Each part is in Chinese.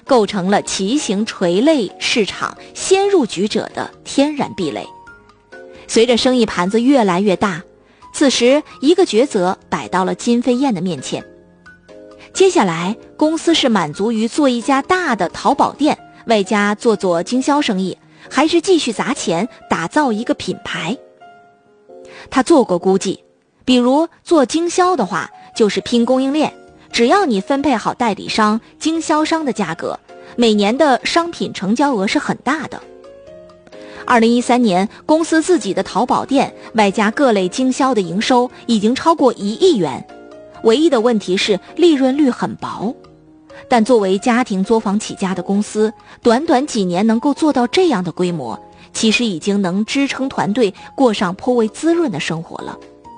构成了骑行垂类市场先入局者的天然壁垒。随着生意盘子越来越大，此时一个抉择摆到了金飞燕的面前。接下来公司是满足于做一家大的淘宝店，外加做经销生意，还是继续砸钱打造一个品牌？他做过估计，比如做经销的话，就是拼供应链，只要你分配好代理商、经销商的价格，每年的商品成交额是很大的。2013年，公司自己的淘宝店外加各类经销的营收已经超过1亿元，唯一的问题是利润率很薄。但作为家庭作坊起家的公司，短短几年能够做到这样的规模，其实已经能支撑团队过上颇为滋润的生活了。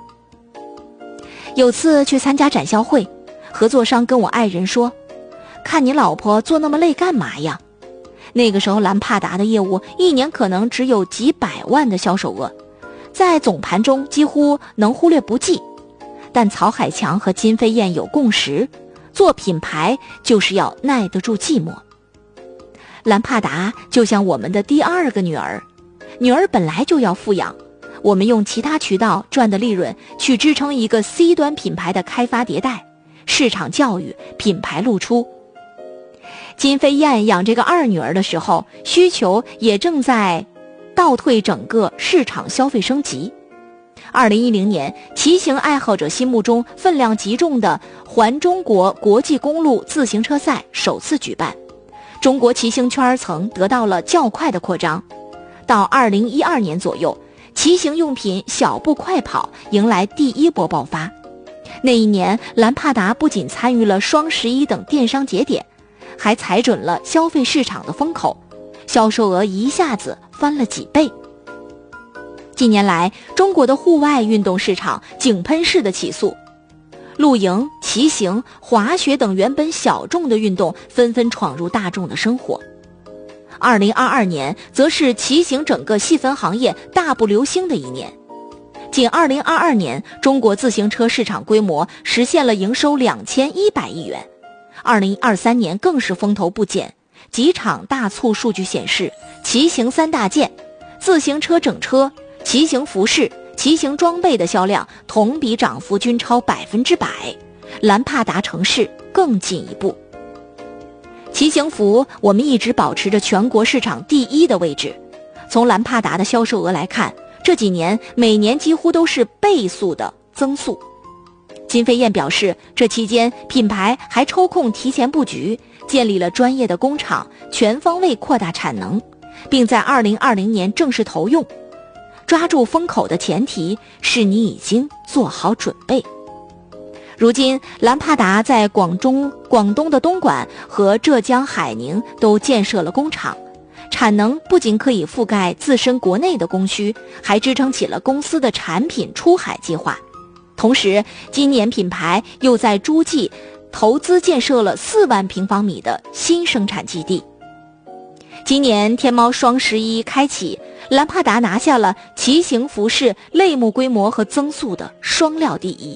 有次去参加展销会，合作商跟我爱人说，看你老婆做那么累干嘛呀？那个时候兰帕达的业务一年可能只有几百万的销售额，在总盘中几乎能忽略不计。但曹海强和金飞燕有共识，做品牌就是要耐得住寂寞。兰帕达就像我们的第2个女儿，女儿本来就要富养，我们用其他渠道赚的利润去支撑一个 C 端品牌的开发迭代、市场教育、品牌露出。金飞燕养这个2女儿的时候，需求也正在倒退整个市场消费升级。2010年，骑行爱好者心目中分量极重的环中国国际公路自行车赛首次举办，中国骑行圈层得到了较快的扩张。到2012年左右，骑行用品小步快跑迎来第一波爆发。那一年，兰帕达不仅参与了双11等电商节点，还踩准了消费市场的风口，销售额一下子翻了几倍。近年来，中国的户外运动市场井喷式的起速，露营、骑行、滑雪等原本小众的运动纷纷闯入大众的生活。2022年则是骑行整个细分行业大步流星的一年。仅2022年，中国自行车市场规模实现了营收2100亿元。2023年更是风头不减，几场大促数据显示，骑行3大件、自行车整车、骑行服饰、骑行装备的销量同比涨幅均超100%，兰帕达成势更进一步。骑行服我们一直保持着全国市场第1的位置，从兰帕达的销售额来看，这几年每年几乎都是倍速的增速。金飞燕表示，这期间品牌还抽空提前布局，建立了专业的工厂，全方位扩大产能，并在2020年正式投用。抓住风口的前提是你已经做好准备。如今，兰帕达在广东的东莞和浙江海宁都建设了工厂，产能不仅可以覆盖自身国内的供需，还支撑起了公司的产品出海计划。同时，今年品牌又在诸暨投资建设了4万平方米的新生产基地。今年天猫双11开启，兰帕达拿下了骑行服饰类目规模和增速的双料第1。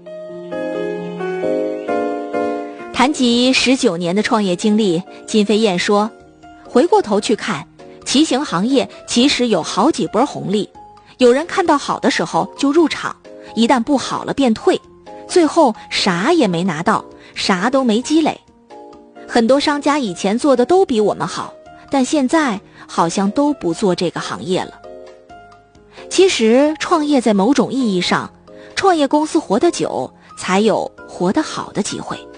谈及19年的创业经历，金飞燕说，回过头去看，骑行行业其实有好几波红利，有人看到好的时候就入场，一旦不好了便退，最后啥也没拿到，啥都没积累。很多商家以前做的都比我们好，但现在好像都不做这个行业了。其实创业在某种意义上，创业公司活得久，才有活得好的机会。